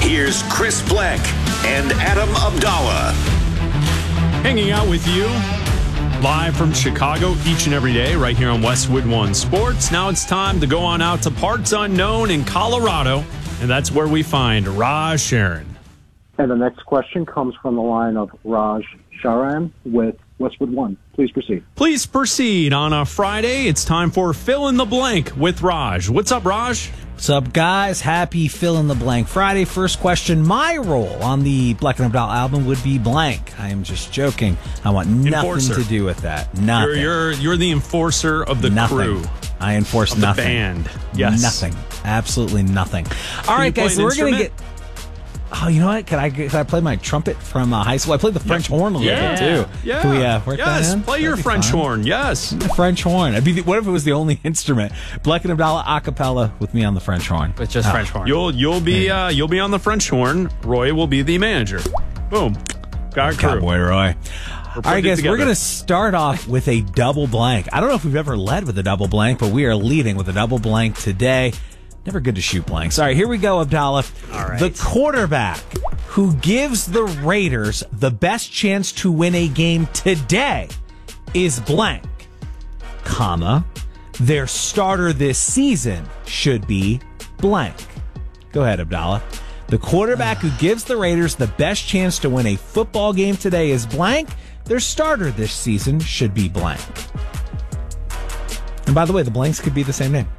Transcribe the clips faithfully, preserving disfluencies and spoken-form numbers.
Here's Chris Black and Adam Abdallah. Hanging out with you live from Chicago each and every day right here on Westwood One Sports. Now it's time to go on out to parts unknown in Colorado, and that's where we find Raj Sharon. And the next question comes from the line of Raj Sharan with Westwood One. Please proceed. Please proceed. On a Friday, it's time for Fill in the Blank with Raj. What's up, Raj? What's up, guys? Happy Fill in the Blank Friday. First question. My role on the Black and Abdallah album would be blank. I am just joking. I want nothing Enforcer. to do with that. Nothing. You're, you're, you're the enforcer of the nothing. crew. I enforce of the nothing. band. Yes. Nothing. Absolutely nothing. All Can right, you play guys. an So we're going to instrument? get... Oh, you know what? Can I can I play my trumpet from uh, high school? I played the French horn a little Yeah. bit, too. Yeah. Can we uh, work yes, that in? play your That'd be French fun. horn. Yes. The French horn. I'd be the, what if it was the only instrument? Black and Abdallah a cappella with me on the French horn. With just Oh. French horn. You'll you'll be uh, you'll be on the French horn. Roy will be the manager. Boom. Got a crew. Cowboy Roy. All right, guys, together. we're going to start off with a double blank. I don't know if we've ever led with a double blank, but we are leading with a double blank today. Never good to shoot blanks. All right, here we go, Abdallah. All right. The quarterback who gives the Raiders the best chance to win a game today is blank, comma, their starter this season should be blank. Go ahead, Abdallah. The quarterback who gives the Raiders the best chance to win a football game today is blank. Their starter this season should be blank. And by the way, the blanks could be the same name.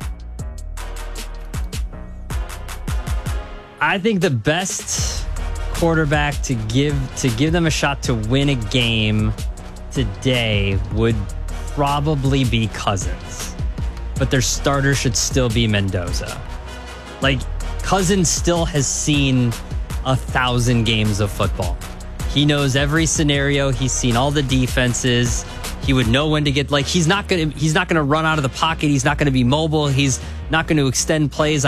I think the best quarterback to give to give them a shot to win a game today would probably be Cousins. But their starter should still be Mendoza. Like, Cousins still has seen a thousand games of football. He knows every scenario. He's seen all the defenses. He would know when to get, like, he's not gonna he's not gonna run out of the pocket. He's not gonna be mobile. He's not gonna extend plays